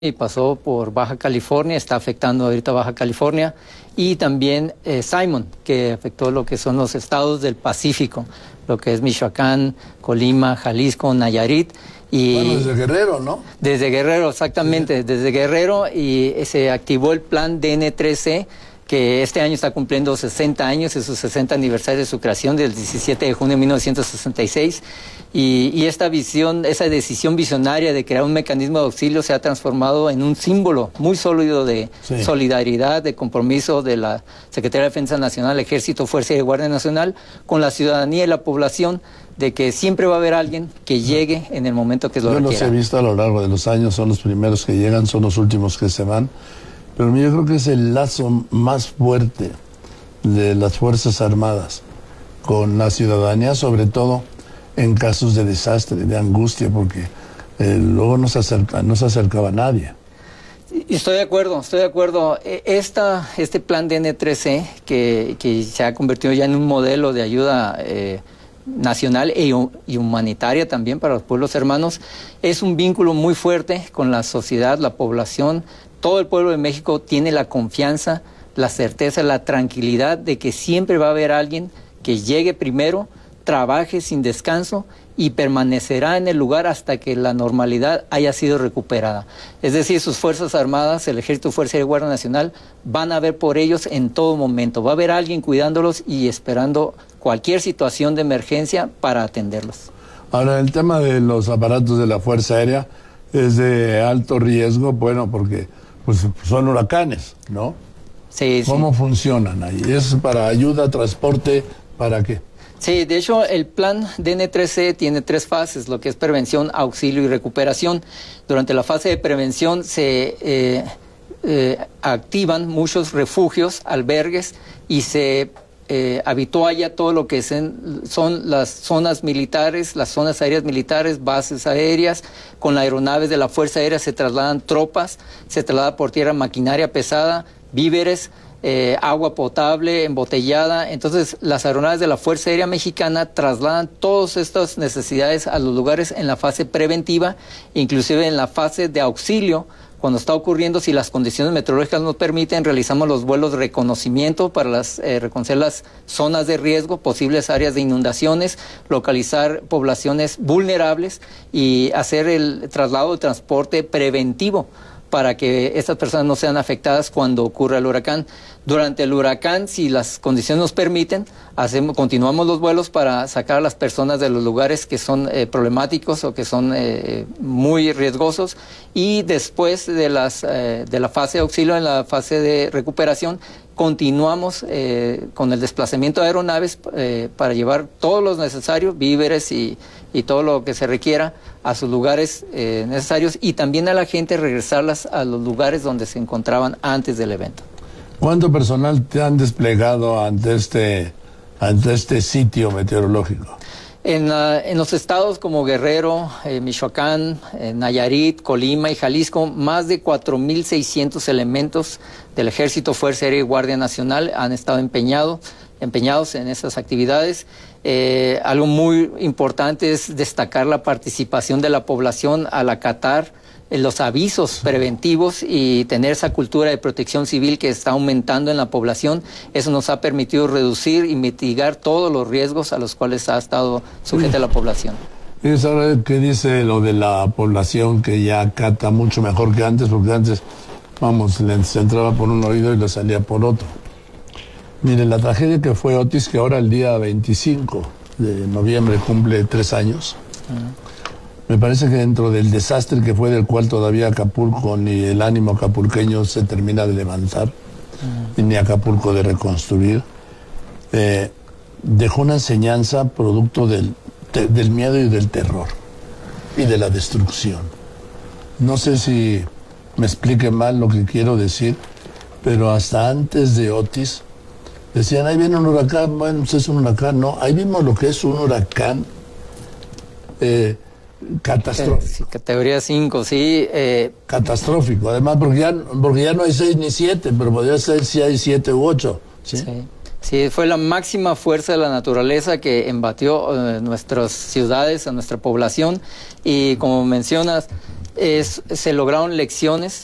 y pasó por Baja California, está afectando ahorita Baja California, y también Simon, que afectó lo que son los estados del Pacífico, lo que es Michoacán, Colima, Jalisco, Nayarit. Y bueno, desde Guerrero, ¿no? Desde Guerrero, exactamente, sí. Desde Guerrero, y se activó el plan DN3C, que este año está cumpliendo 60 años, es su 60 aniversario de su creación, del 17 de junio de 1966, y esta visión, esa decisión visionaria de crear un mecanismo de auxilio se ha transformado en un símbolo muy sólido de solidaridad, de compromiso de la Secretaría de Defensa Nacional, Ejército, Fuerza y Guardia Nacional, con la ciudadanía y la población, de que siempre va a haber alguien que llegue en el momento que lo requiera. Yo los he visto a lo largo de los años, son los primeros que llegan, son los últimos que se van. Pero yo creo que es el lazo más fuerte de las Fuerzas Armadas con la ciudadanía, sobre todo en casos de desastre, de angustia, porque luego no se acercaba nadie. Estoy de acuerdo. Este plan DN3C, que se ha convertido ya en un modelo de ayuda nacional y humanitaria también para los pueblos hermanos, es un vínculo muy fuerte con la sociedad, la población. Todo el pueblo de México tiene la confianza, la certeza, la tranquilidad de que siempre va a haber alguien que llegue primero, trabaje sin descanso y permanecerá en el lugar hasta que la normalidad haya sido recuperada. Es decir, sus Fuerzas Armadas, el Ejército, Fuerza y Guardia Nacional, van a ver por ellos en todo momento. Va a haber alguien cuidándolos y esperando cualquier situación de emergencia para atenderlos. Ahora, el tema de los aparatos de la Fuerza Aérea es de alto riesgo, bueno, porque pues son huracanes, ¿no? Sí. ¿Cómo funcionan ahí? ¿Es para ayuda, transporte, para qué? Sí, de hecho el plan DN3C tiene 3 fases, lo que es prevención, auxilio y recuperación. Durante la fase de prevención se activan muchos refugios, albergues, y se habitúa todo lo que son las zonas militares, las zonas aéreas militares, bases aéreas. Con las aeronaves de la Fuerza Aérea se trasladan tropas, se traslada por tierra maquinaria pesada, víveres, agua potable, embotellada. Entonces las aeronaves de la Fuerza Aérea Mexicana trasladan todas estas necesidades a los lugares en la fase preventiva, inclusive en la fase de auxilio. Cuando está ocurriendo, si las condiciones meteorológicas nos permiten, realizamos los vuelos de reconocimiento para reconocer las zonas de riesgo, posibles áreas de inundaciones, localizar poblaciones vulnerables y hacer el traslado de transporte preventivo para que estas personas no sean afectadas cuando ocurra el huracán. Durante el huracán, si las condiciones nos permiten, continuamos los vuelos para sacar a las personas de los lugares que son problemáticos o que son muy riesgosos, y después de la fase de auxilio, en la fase de recuperación, continuamos con el desplazamiento de aeronaves para llevar todo lo necesario, víveres y todo lo que se requiera a sus lugares necesarios, y también a la gente regresarlas a los lugares donde se encontraban antes del evento. ¿Cuánto personal te han desplegado ante este sitio meteorológico? En los estados como Guerrero, Michoacán, Nayarit, Colima y Jalisco, más de 4,600 elementos del Ejército, Fuerza Aérea y Guardia Nacional han estado empeñados en esas actividades. Algo muy importante es destacar la participación de la población al acatar los avisos preventivos y tener esa cultura de protección civil que está aumentando en la población. Eso nos ha permitido reducir y mitigar todos los riesgos a los cuales ha estado sujeta la población. ¿Y sabe qué dice lo de la población, que ya acata mucho mejor que antes? Porque antes, se entraba por un oído y le salía por otro. Mire, la tragedia que fue Otis, que ahora el día 25 de noviembre cumple 3 años, me parece que dentro del desastre que fue, del cual todavía Acapulco ni el ánimo acapulqueño se termina de levantar, ni Acapulco de reconstruir, dejó una enseñanza producto del miedo y del terror y de la destrucción. No sé si me explique mal lo que quiero decir, pero hasta antes de Otis decían, ahí viene un huracán. Bueno, pues es un huracán. No, ahí vimos lo que es un huracán catastrófico. Sí, categoría 5, sí. Catastrófico, además, porque ya no hay 6 ni 7, pero podría ser si hay 7 u 8. ¿Sí? Sí, fue la máxima fuerza de la naturaleza que embatió nuestras ciudades, a nuestra población, y como mencionas, se lograron lecciones